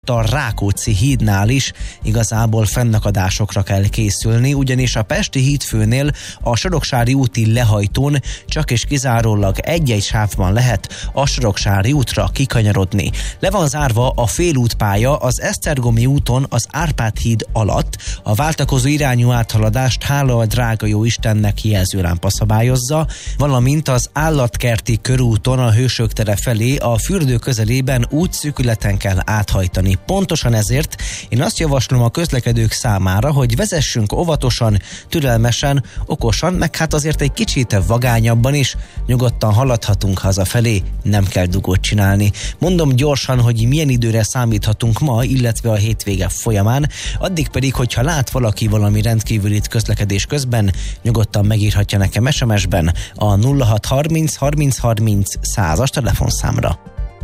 A Rákóczi hídnál is igazából fennakadásokra kell készülni, ugyanis a pesti hídfőnél a Soroksári úti lehajtón csak és kizárólag egy-egy sávban lehet a Soroksári útra kikanyarodni. Le van zárva a félútpálya az Esztergomi úton az Árpád híd alatt, a váltakozó irányú áthaladást hála a drága jó Istennek jelzőlámpa szabályozza, valamint az Állatkerti körúton a Hősök tere felé a fürdő közelében útszűkületen kell áthajtani. Pontosan ezért én azt javaslom a közlekedők számára, hogy vezessünk óvatosan, türelmesen, okosan, meg hát azért egy kicsit vagányabban is, nyugodtan haladhatunk hazafelé, nem kell dugót csinálni. Mondom gyorsan, hogy milyen időre számíthatunk ma, illetve a hétvége folyamán, addig pedig, hogyha lát valaki valami rendkívülit közlekedés közben, nyugodtan megírhatja nekem SMS-ben a 0630 30 30 100-as telefonszámra.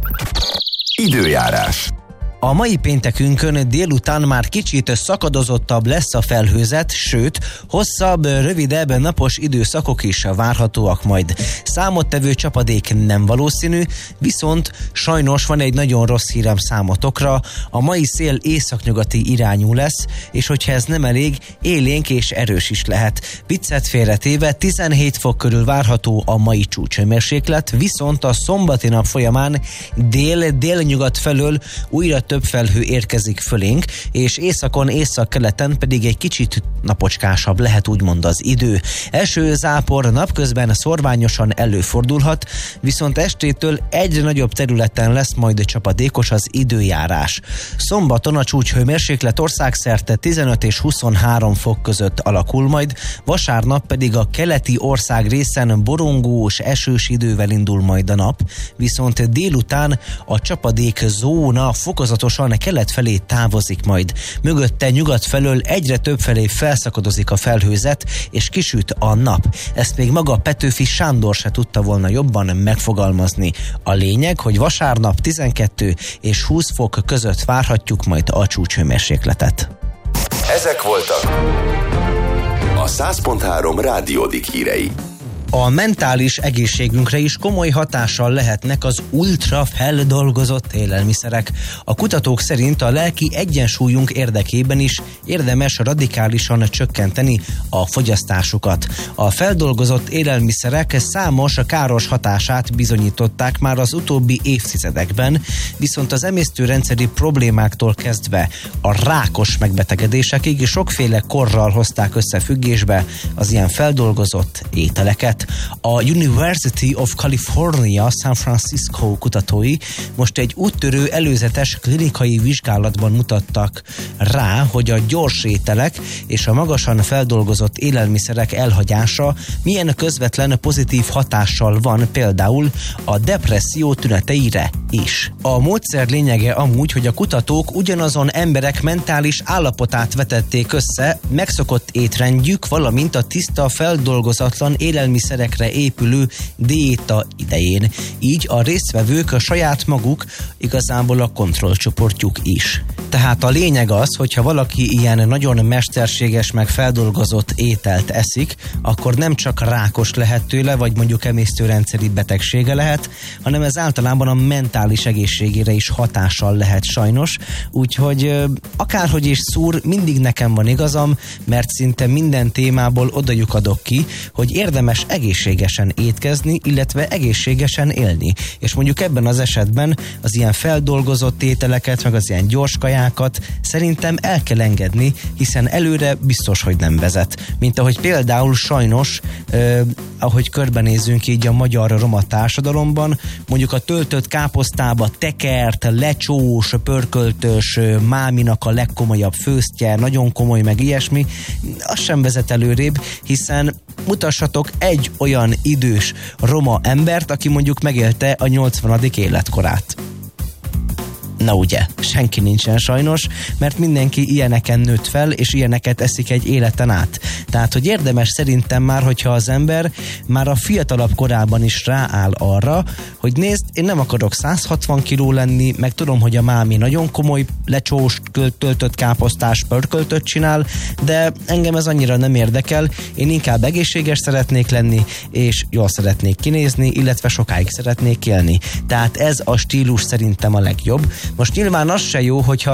Időjárás. A mai péntekünkön délután már kicsit szakadozottabb lesz a felhőzet, sőt, hosszabb, rövidebb napos időszakok is várhatóak majd. Számottevő csapadék nem valószínű, viszont sajnos van egy nagyon rossz hírem számotokra, a mai szél északnyugati irányú lesz, és hogyha ez nem elég, élénk és erős is lehet. Viccet félretéve 17 fok körül várható a mai csúcshőmérséklet, viszont a szombati nap folyamán délnyugat felől újra több felhő érkezik fölénk, és északon, északkeleten pedig egy kicsit napocskásabb lehet úgymond az idő. Eső, zápor napközben szorványosan előfordulhat, viszont estétől egyre nagyobb területen lesz majd csapadékos az időjárás. Szombaton a csúcshőmérséklet országszerte 15 és 23 fok között alakul majd, vasárnap pedig a keleti ország részen borongós, esős idővel indul majd a nap, viszont délután a csapadék zóna fokozatosan kelet felé távozik majd. Mögötte nyugat felől egyre több felé felszakadozik a felhőzet, és kisüt a nap. Ezt még maga Petőfi Sándor se tudta volna jobban megfogalmazni. A lényeg, hogy vasárnap 12 és 20 fok között várhatjuk majd a csúcshőmérsékletet. Ezek voltak a 100.3 Rádiódik hírei. A mentális egészségünkre is komoly hatással lehetnek az ultra feldolgozott élelmiszerek. A kutatók szerint a lelki egyensúlyunk érdekében is érdemes radikálisan csökkenteni a fogyasztásukat. A feldolgozott élelmiszerek számos káros hatását bizonyították már az utóbbi évtizedekben, viszont az emésztőrendszeri problémáktól kezdve a rákos megbetegedésekig sokféle korral hozták összefüggésbe az ilyen feldolgozott ételeket. A University of California San Francisco kutatói most egy úttörő előzetes klinikai vizsgálatban mutattak rá, hogy a gyors ételek és a magasan feldolgozott élelmiszerek elhagyása milyen közvetlen pozitív hatással van például a depresszió tüneteire is. A módszer lényege amúgy, hogy a kutatók ugyanazon emberek mentális állapotát vetették össze megszokott étrendjük, valamint a tiszta feldolgozatlan élelmiszerekre épülő diéta idején. Így a résztvevők a saját maguk, igazából a kontrollcsoportjuk is. Tehát a lényeg az, hogyha valaki ilyen nagyon mesterséges meg feldolgozott ételt eszik, akkor nem csak rákos lehet tőle, vagy mondjuk emésztőrendszeri betegsége lehet, hanem ez általában a mentális egészségére is hatással lehet sajnos. Úgyhogy akárhogy is szúr, mindig nekem van igazam, mert szinte minden témából odajuk adok ki, hogy érdemes egészségesen étkezni, illetve egészségesen élni. És mondjuk ebben az esetben az ilyen feldolgozott ételeket, meg az ilyen gyors kajákat szerintem el kell engedni, hiszen előre biztos, hogy nem vezet. Mint ahogy például sajnos, ahogy körbenézünk így a magyar roma társadalomban, mondjuk a töltött káposztába tekert, lecsós, pörköltös máminak a legkomolyabb főztje, nagyon komoly meg ilyesmi, az sem vezet előrébb, hiszen mutassatok egy olyan idős roma embert, aki mondjuk megélte a 80. életkorát. Na ugye, senki nincsen sajnos, mert mindenki ilyeneken nőtt fel, és ilyeneket eszik egy életen át. Tehát, hogy érdemes szerintem már, hogyha az ember már a fiatalabb korában is rááll arra, hogy nézd, én nem akarok 160 kiló lenni, meg tudom, hogy a mámi nagyon komoly lecsós, töltött káposztás pörköltöt csinál, de engem ez annyira nem érdekel, én inkább egészséges szeretnék lenni, és jól szeretnék kinézni, illetve sokáig szeretnék élni. Tehát ez a stílus szerintem a legjobb. Most nyilván az se jó, hogyha